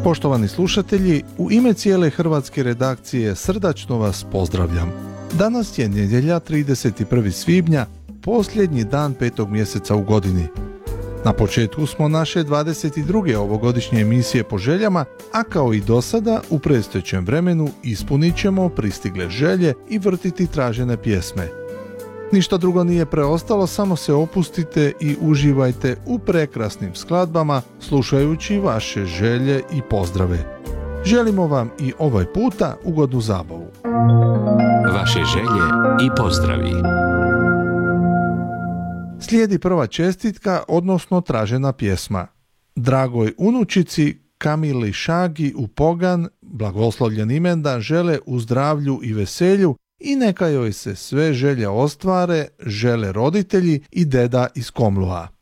Poštovani slušatelji, u ime cijele hrvatske redakcije srdačno vas pozdravljam. Danas je nedjelja 31. svibnja, posljednji dan 5. mjeseca u godini. Na početku smo naše 22. ovogodišnje emisije po željama, a kao i do sada u predstojećem vremenu ispunit ćemo pristigle želje i vrtiti tražene pjesme. Ništa drugo nije preostalo, samo se opustite i uživajte u prekrasnim skladbama slušajući vaše želje i pozdrave. Želimo vam i ovaj puta ugodnu zabavu. Vaše želje i pozdravi. Slijedi prva čestitka, odnosno tražena pjesma. Dragoj unučici Kamili Šagi u Pogan, blagoslovljen imendan, žele u zdravlju i veselju i neka joj se sve želje ostvare, žele roditelji i deda iz Komluha.